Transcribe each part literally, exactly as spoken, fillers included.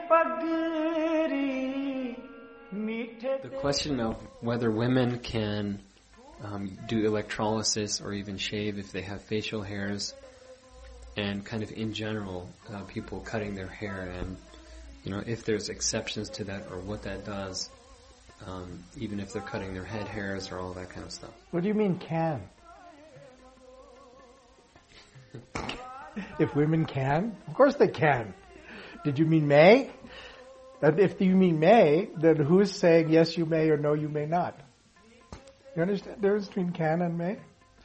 The question of whether women can um, do electrolysis or even shave if they have facial hairs, and kind of in general, uh, people cutting their hair, and you know if there's exceptions to that or what that does, um, even if they're cutting their head hairs or all that kind of stuff. What do you mean can? If women can? Of course they can. Did you mean may? And if you mean may, then who's saying yes you may or no you may not? You understand the difference between can and may?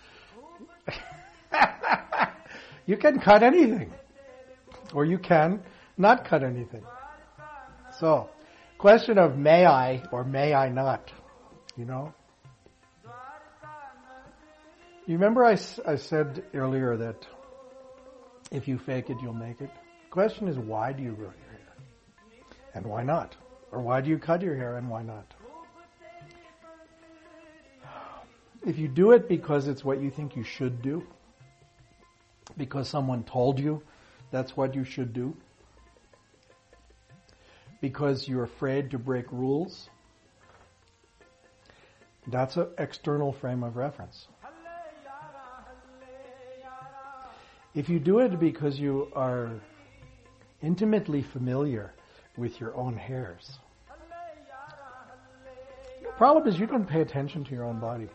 You can cut anything. Or you can not cut anything. So, question of may I or may I not, you know? You remember I, I said earlier that if you fake it, you'll make it? The question is, why do you grow your hair? And why not? Or why do you cut your hair and why not? If you do it because it's what you think you should do, because someone told you that's what you should do, because you're afraid to break rules, that's an external frame of reference. If you do it because you are intimately familiar with your own hairs, the problem is you don't pay attention to your own body.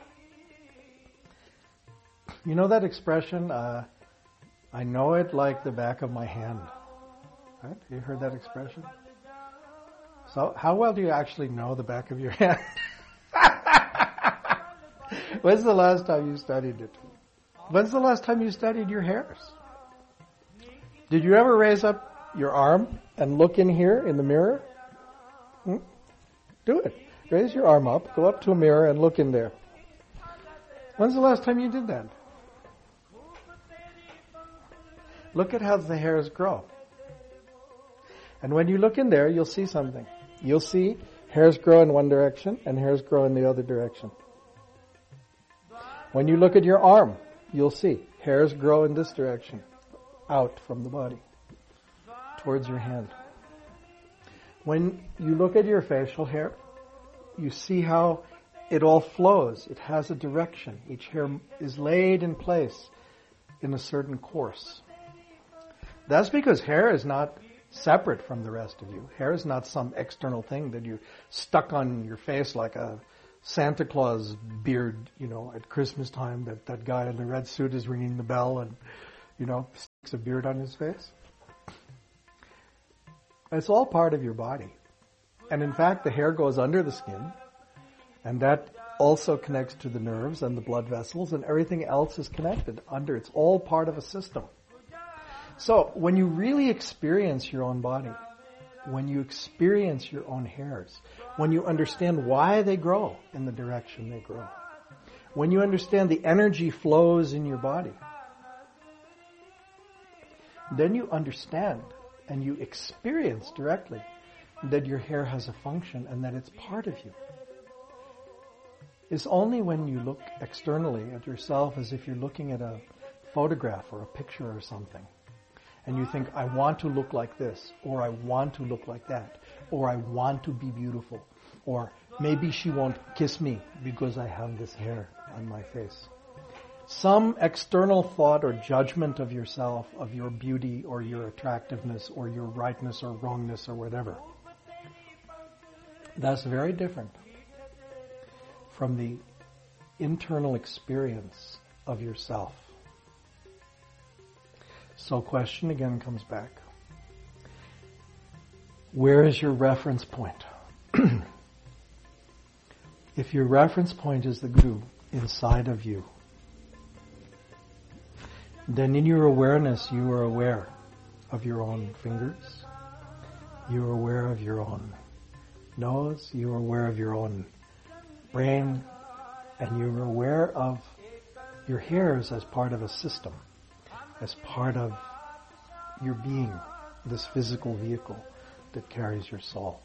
You know that expression, uh, I know it like the back of my hand. Right? You heard that expression? So how well do you actually know the back of your hand? When's the last time you studied it? When's the last time you studied your hairs? Did you ever raise up your arm and look in here in the mirror? Hmm? Do it. Raise your arm up, go up to a mirror and look in there. When's the last time you did that? Look at how the hairs grow. And when you look in there, you'll see something. You'll see hairs grow in one direction and hairs grow in the other direction. When you look at your arm, you'll see hairs grow in this direction, out from the body, towards your hand. When you look at your facial hair, you see how it all flows. It has a direction. Each hair is laid in place in a certain course. That's because hair is not separate from the rest of you. Hair is not some external thing that you stuck on your face like a Santa Claus beard, you know, at Christmas time, that, that guy in the red suit is ringing the bell and, you know, sticks a beard on his face. It's all part of your body. And in fact, the hair goes under the skin, and that also connects to the nerves and the blood vessels, and everything else is connected under. It's all part of a system. So when you really experience your own body, when you experience your own hairs, when you understand why they grow in the direction they grow, when you understand the energy flows in your body, then you understand and you experience directly that your hair has a function and that it's part of you. It's only when you look externally at yourself as if you're looking at a photograph or a picture or something, and you think, I want to look like this, or I want to look like that, or I want to be beautiful, or maybe she won't kiss me because I have this hair on my face. Some external thought or judgment of yourself, of your beauty or your attractiveness or your rightness or wrongness or whatever. That's very different from the internal experience of yourself. So question again comes back. Where is your reference point? If your reference point is the Guru inside of you, then in your awareness you are aware of your own fingers, you are aware of your own nose, you are aware of your own brain, and you are aware of your hairs as part of a system, as part of your being, this physical vehicle that carries your soul.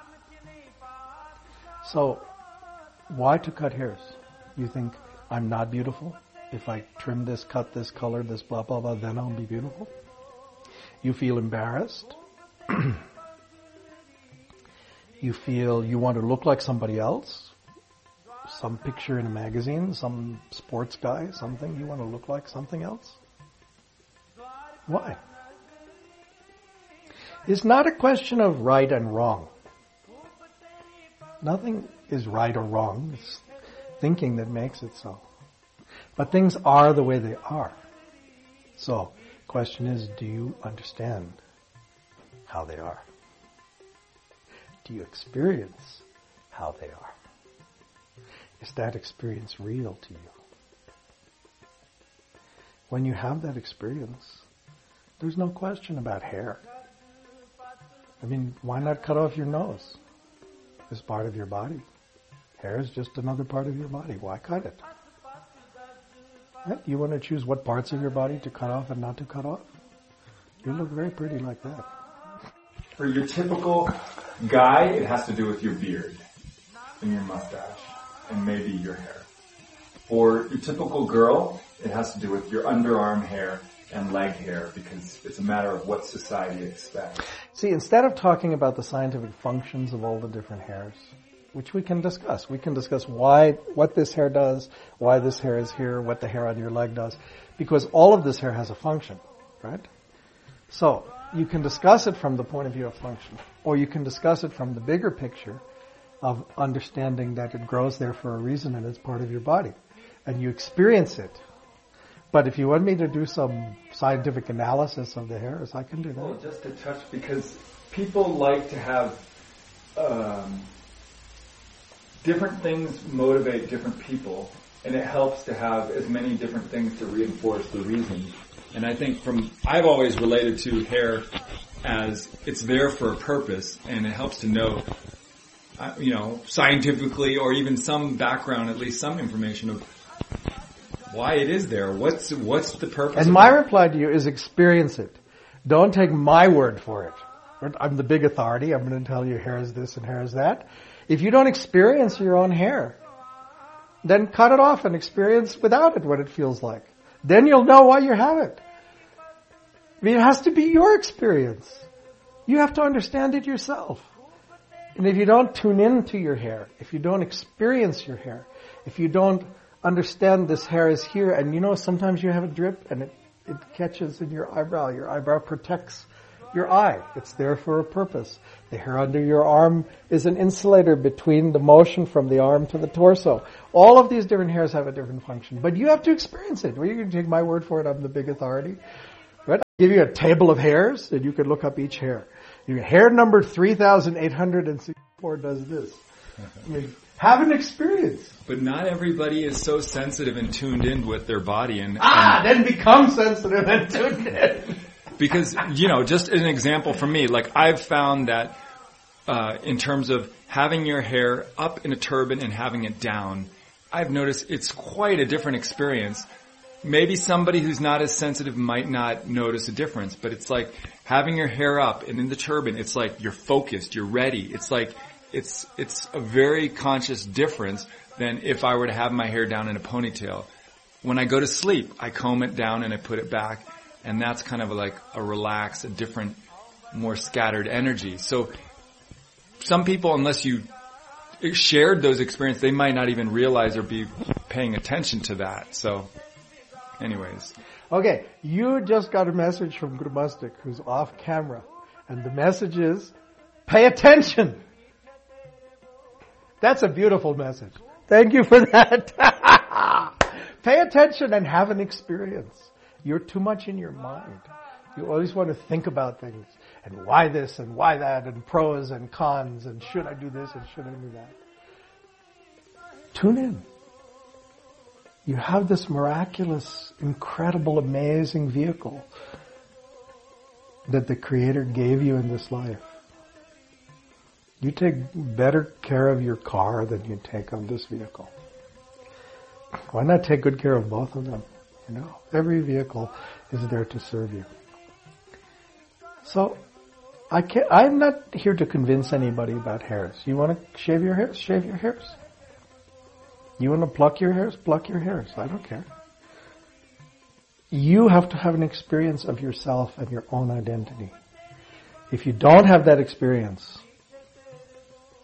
So, why to cut hairs? You think, I'm not beautiful? If I trim this, cut this, color this, blah, blah, blah, then I'll be beautiful? You feel embarrassed? You feel you want to look like somebody else, some picture in a magazine, some sports guy, something, you want to look like something else? Why? It's not a question of right and wrong. Nothing is right or wrong. It's thinking that makes it so. But things are the way they are. So, question is, do you understand how they are? Do you experience how they are? Is that experience real to you? When you have that experience, there's no question about hair. I mean, why not cut off your nose? It's part of your body. Hair is just another part of your body. Why cut it? Right? You want to choose what parts of your body to cut off and not to cut off? You look very pretty like that. For your typical guy, it has to do with your beard and your mustache and maybe your hair. For your typical girl, it has to do with your underarm hair and leg hair, because it's a matter of what society expects. See, instead of talking about the scientific functions of all the different hairs, which we can discuss, we can discuss why, what this hair does, why this hair is here, what the hair on your leg does, because all of this hair has a function, right? So, you can discuss it from the point of view of function, or you can discuss it from the bigger picture of understanding that it grows there for a reason and it's part of your body, and you experience it. But if you want me to do some scientific analysis of the hairs, I can do that. Well, just to touch, because people like to have um, different things motivate different people, and it helps to have as many different things to reinforce the reason. And I think from, I've always related to hair as it's there for a purpose, and it helps to know, uh, you know, scientifically or even some background, at least some information of why it is there. What's what's the purpose? And my reply to you is experience it. Don't take my word for it. I'm the big authority. I'm going to tell you hair is this and hair is that. If you don't experience your own hair, then cut it off and experience without it what it feels like. Then you'll know why you have it. I mean, it has to be your experience. You have to understand it yourself. And if you don't tune into your hair, if you don't experience your hair, if you don't understand this hair is here, and you know sometimes you have a drip and it, it catches in your eyebrow. Your eyebrow protects your eye. It's there for a purpose. The hair under your arm is an insulator between the motion from the arm to the torso. All of these different hairs have a different function, but you have to experience it. Well, you can take my word for it. I'm the big authority. Right? I'll give you a table of hairs, and you can look up each hair. Your hair number three thousand eight hundred sixty-four does this. I mean, have an experience. But not everybody is so sensitive and tuned in with their body. And, ah, and then become sensitive and tuned in. Because, you know, just an example for me, like I've found that uh, in terms of having your hair up in a turban and having it down, I've noticed it's quite a different experience. Maybe somebody who's not as sensitive might not notice a difference, but it's like having your hair up and in the turban, it's like you're focused, you're ready. It's like It's it's a very conscious difference than if I were to have my hair down in a ponytail. When I go to sleep, I comb it down and I put it back, and that's kind of like a relaxed, a different, more scattered energy. So some people, unless you shared those experiences, they might not even realize or be paying attention to that. So anyways. Okay, you just got a message from Guru Mastic, who's off camera, and the message is, pay attention! That's a beautiful message. Thank you for that. Pay attention and have an experience. You're too much in your mind. You always want to think about things. And why this and why that and pros and cons and should I do this and should I do that. Tune in. You have this miraculous, incredible, amazing vehicle that the Creator gave you in this life. You take better care of your car than you take of this vehicle. Why not take good care of both of them? You know, every vehicle is there to serve you. So, I can't, I'm not here to convince anybody about hairs. You want to shave your hairs? Shave your hairs. You want to pluck your hairs? Pluck your hairs. I don't care. You have to have an experience of yourself and your own identity. If you don't have that experience,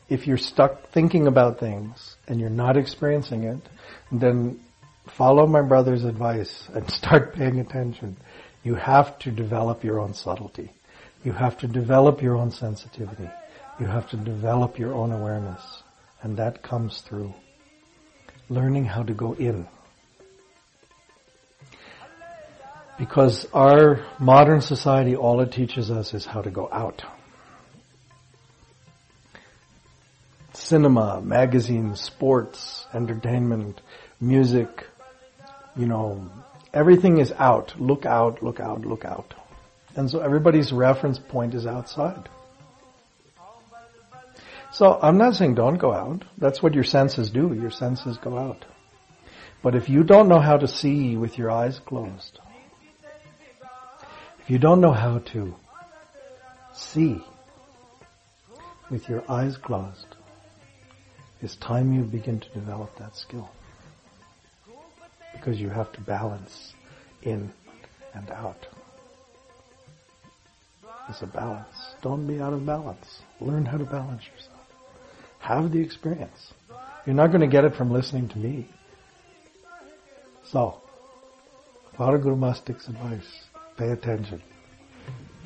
if you're stuck thinking about things and you're not experiencing it, then follow my brother's advice and start paying attention. You have to develop your own subtlety. You have to develop your own sensitivity. You have to develop your own awareness. And that comes through learning how to go in. Because our modern society, all it teaches us is how to go out. Cinema, magazines, sports, entertainment, music, you know, everything is out. Look out, look out, look out. And so everybody's reference point is outside. So I'm not saying don't go out. That's what your senses do. Your senses go out. But if you don't know how to see with your eyes closed, if you don't know how to see with your eyes closed, it's time you begin to develop that skill. Because you have to balance in and out. It's a balance. Don't be out of balance. Learn how to balance yourself. Have the experience. You're not going to get it from listening to me. So, follow Guru Mastik's advice. Pay attention.